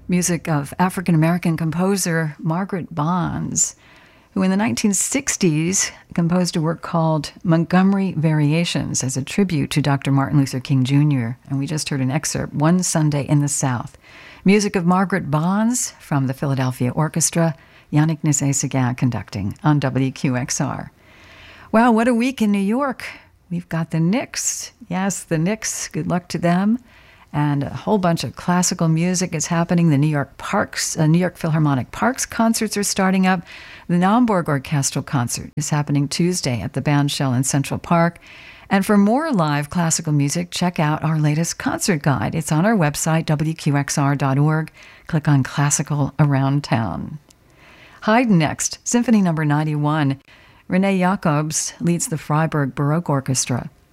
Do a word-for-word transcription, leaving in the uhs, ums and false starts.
Music of African-American composer Margaret Bonds, who in the nineteen sixties composed a work called Montgomery Variations as a tribute to Doctor Martin Luther King Junior And we just heard an excerpt, One Sunday in the South. Music of Margaret Bonds from the Philadelphia Orchestra, Yannick Nézet-Séguin conducting on W Q X R. Wow, what a week in New York. We've got the Knicks. Yes, the Knicks. Good luck to them. And a whole bunch of classical music is happening. The New York Parks, uh, New York Philharmonic Parks concerts are starting up. The Naumburg Orchestral Concert is happening Tuesday at the Bandshell in Central Park. And for more live classical music, check out our latest concert guide. It's on our website, W Q X R dot org. Click on Classical Around Town. Haydn next, Symphony Number ninety-one. René Jacobs leads the Freiburg Baroque Orchestra.